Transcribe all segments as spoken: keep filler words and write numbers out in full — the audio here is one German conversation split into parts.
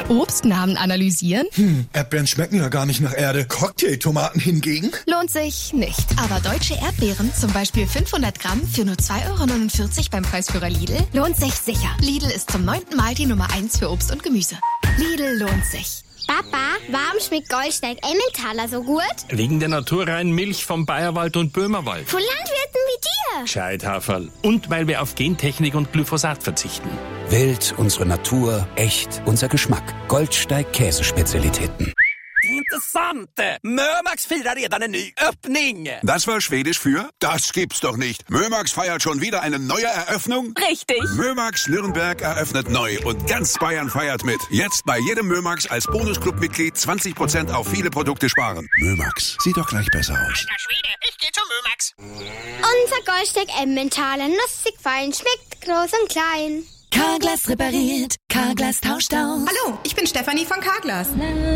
Obstnamen analysieren? Hm, Erdbeeren schmecken ja gar nicht nach Erde. Cocktailtomaten hingegen? Lohnt sich nicht. Aber deutsche Erdbeeren, zum Beispiel fünfhundert Gramm für nur zwei Euro neunundvierzig beim Preisführer Lidl, lohnt sich sicher. Lidl ist zum neunten Mal die Nummer eins für Obst und Gemüse. Lidl lohnt sich. Papa, warum schmeckt Goldsteig Emmentaler so gut? Wegen der naturreinen Milch vom Bayerwald und Böhmerwald. Von Landwirten wie dir. Gescheithaferl. Und weil wir auf Gentechnik und Glyphosat verzichten. Wild, unsere Natur, echt, unser Geschmack. Goldsteig Käsespezialitäten. Interessante. Mömax firar redan en ny öppning. Das war Schwedisch für? Das gibt's doch nicht. Mömax feiert schon wieder eine neue Eröffnung? Richtig. Mömax Nürnberg eröffnet neu und ganz Bayern feiert mit. Jetzt bei jedem Mömax als Bonusclub-Mitglied zwanzig Prozent auf viele Produkte sparen. Mömax, sieht doch gleich besser aus. Alter Schwede, ich geh zu Mömax. Unser Goldsteig Emmentaler, nussig fein, schmeckt groß und klein. Carglass repariert, Carglass tauscht aus. Hallo, ich bin Stefanie von Carglass.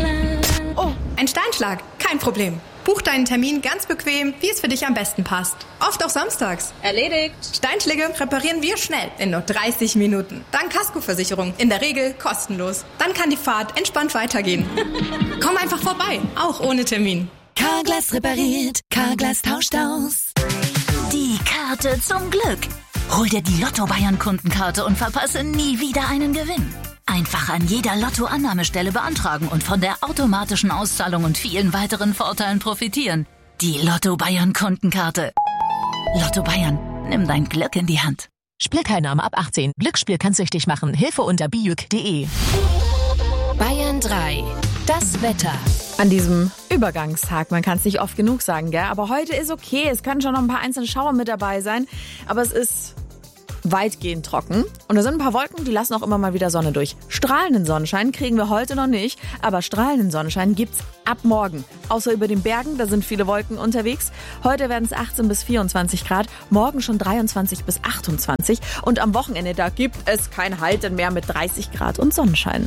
Oh, ein Steinschlag, kein Problem. Buch deinen Termin ganz bequem, wie es für dich am besten passt. Oft auch samstags. Erledigt. Steinschläge reparieren wir schnell, in nur dreißig Minuten. Dank Kaskoversicherung, in der Regel kostenlos. Dann kann die Fahrt entspannt weitergehen. Komm einfach vorbei, auch ohne Termin. Carglass repariert, Carglass tauscht aus. Die Karte zum Glück. Hol dir die Lotto-Bayern-Kundenkarte und verpasse nie wieder einen Gewinn. Einfach an jeder Lotto-Annahmestelle beantragen und von der automatischen Auszahlung und vielen weiteren Vorteilen profitieren. Die Lotto-Bayern-Kundenkarte. Lotto Bayern, nimm dein Glück in die Hand. Spielteilnahme ab achtzehn. Glücksspiel kann süchtig machen. Hilfe unter bijuk punkt de. Bayern drei. Das Wetter. An diesem Übergangstag, man kann es nicht oft genug sagen, gell? Aber heute ist okay, es können schon noch ein paar einzelne Schauer mit dabei sein, aber es ist weitgehend trocken und da sind ein paar Wolken, die lassen auch immer mal wieder Sonne durch. Strahlenden Sonnenschein kriegen wir heute noch nicht, aber strahlenden Sonnenschein gibt's ab morgen. Außer über den Bergen, da sind viele Wolken unterwegs. Heute werden es achtzehn bis vierundzwanzig Grad, morgen schon dreiundzwanzig bis achtundzwanzig und am Wochenende, da gibt es kein Halten mehr mit dreißig Grad und Sonnenschein.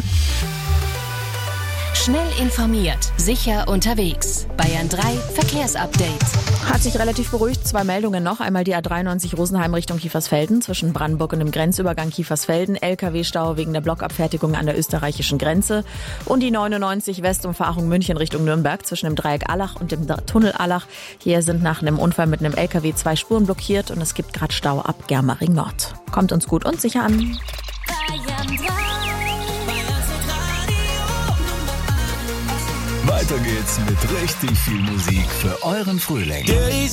Schnell informiert, sicher unterwegs. Bayern drei Verkehrsupdate. Hat sich relativ beruhigt. Zwei Meldungen noch. Einmal die A dreiundneunzig Rosenheim Richtung Kiefersfelden zwischen Brandenburg und dem Grenzübergang Kiefersfelden. L K W-Stau wegen der Blockabfertigung an der österreichischen Grenze. Und die neunundneunzig Westumfahrung München Richtung Nürnberg zwischen dem Dreieck Allach und dem Tunnel Allach. Hier sind nach einem Unfall mit einem L K W zwei Spuren blockiert und es gibt gerade Stau ab Germering Nord. Kommt uns gut und sicher an. Bayern drei. Weiter geht's mit richtig viel Musik für euren Frühling.